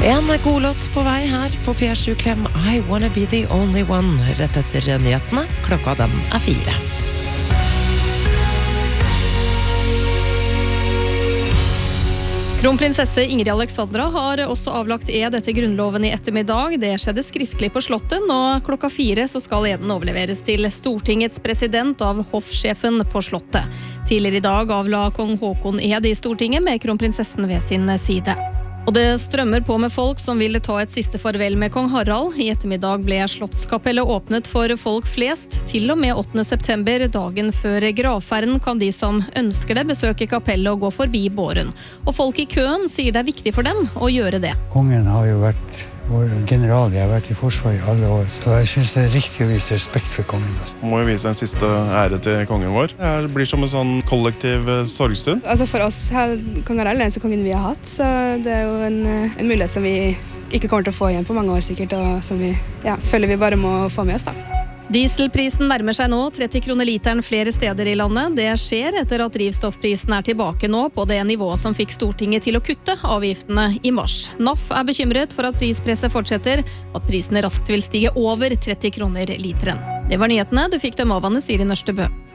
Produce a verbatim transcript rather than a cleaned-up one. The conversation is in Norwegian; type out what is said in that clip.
En god låt på vei her på P sju Klem. I wanna be the only one. Rett etter nyhetene. Klokka den er fire. Kronprinsesse Ingrid Alexandra har også avlagt ed etter grunnloven i ettermiddag. Det skjedde skriftlig på slottet. Nå klokka fire så skal eden overleveres til Stortingets president av hoffsjefen på slottet. Tidligere i dag avla kong Håkon ed i Stortinget med kronprinsessen ved sin side. Og det strømmer på med folk som ville ta et siste farvel med kong Harald. I ettermiddag ble Slottskapellet åpnet for folk flest. Til og med åttende september, dagen før gravferden, kan de som ønsker det besøke kapellet og gå forbi båren. Og folk i køen sier det er viktig for dem å gjøre det. Kongen har jo vært vår general, jeg har vært i forsvaret i alle år, så jeg synes det er riktig å vise respekt for kongen. Man må jo vise en siste ære til kongen vår. Det blir som en sånn kollektiv sorgstund. Altså for oss her, kong Harald er den eneste kongen vi har hatt, så det er jo en, en mulighet som vi ikke kommer til å få igjen på mange år sikkert, og som vi ja, føler vi bare må få med oss da. Dieselprisen nærmer seg nå tretti kroner literen flere steder i landet. Det skjer etter at drivstoffprisen er tilbake nå på det nivået som fikk Stortinget til å kutte avgiftene i mars. N A F er bekymret for at prispresset fortsetter, og at prisene raskt vil stige over tretti kroner literen. Det var nyhetene. Du fikk dem av Anne Siri Nørstebø.